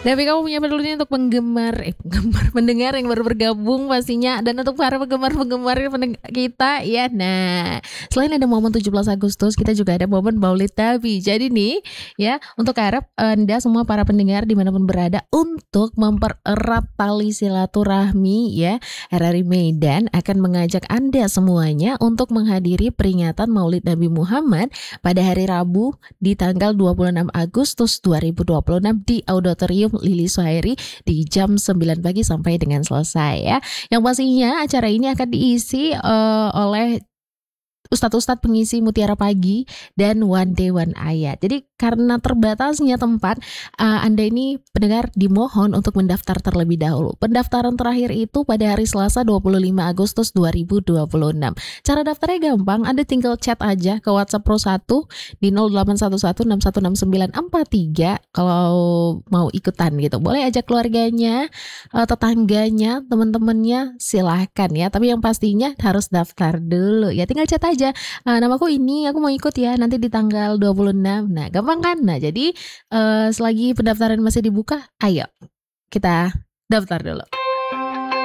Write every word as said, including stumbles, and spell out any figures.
Tapi kamu punya penuh nih untuk penggemar, eh penggemar, pendengar yang baru bergabung pastinya dan untuk para penggemar-penggemar pendeng kita ya. Nah, selain ada momen tujuh belas Agustus, kita juga ada momen Maulid Nabi. Jadi nih ya, untuk harap Anda semua para pendengar dimanapun berada untuk mempererat tali silaturahmi ya, R R I Medan akan mengajak Anda semuanya untuk menghadiri peringatan Maulid Nabi Muhammad pada hari Rabu di tanggal dua puluh enam Agustus dua ribu dua puluh enam di Auditorium Lili Suhairi di jam sembilan pagi sampai dengan selesai ya. Yang pastinya acara ini akan diisi uh, oleh ustadz-ustadz pengisi Mutiara Pagi dan One Day One Ayat. Jadi karena terbatasnya tempat, uh, Anda ini pendengar dimohon untuk mendaftar terlebih dahulu. Pendaftaran terakhir itu pada hari Selasa dua puluh lima Agustus dua ribu dua puluh enam. Cara daftarnya gampang, Anda tinggal chat aja ke WhatsApp Pro satu di nol delapan satu satu enam satu enam sembilan empat tiga kalau mau ikutan gitu. Boleh ajak keluarganya, uh, tetangganya, teman-temannya, silahkan ya. Tapi yang pastinya harus daftar dulu ya. Tinggal chat aja. aja uh, namaku ini, aku mau ikut ya nanti di tanggal dua puluh enam. Nah gampang kan. Nah jadi uh, selagi pendaftaran masih dibuka, ayo kita daftar dulu.